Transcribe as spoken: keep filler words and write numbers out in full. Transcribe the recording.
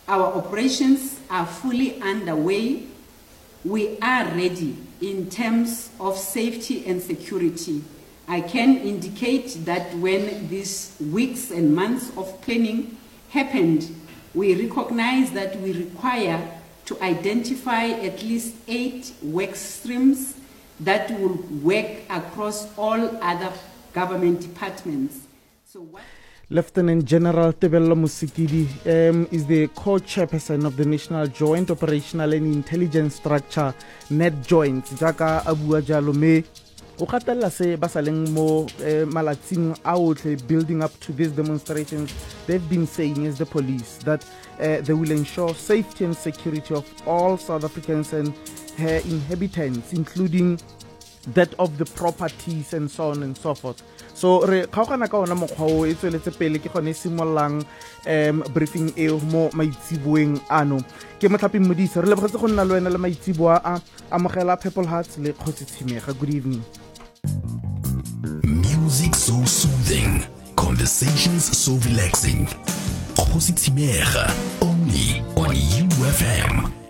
Our operations are fully underway. We are ready in terms of safety and security. I can indicate that when these weeks and months of planning happened, we recognize that we require to identify at least eight work streams that will work across all other government departments. So what Lieutenant General Tebello Musikidi um, is the co-chairperson of the National Joint Operational and Intelligence Structure, NETJOINT. Jaka abua jalo me o gatella se ba saleng mo malatsing a otle building up to these demonstrations. They've been saying as the police that uh, they will ensure safety and security of all South Africans and her inhabitants, including that of the properties and so on and so forth. So re khaogana ka ona mokgwa o e tsweletse pele ke gone simollang um briefing e mo maitsiboeng ano ke motlhapi modise re lebogetse go nna le wena le maitsiboa a amogela Purple Hearts le Kgosi Tshimega. Good evening. Music so soothing, conversations so relaxing. Kgosi Tshimega, only on U F M.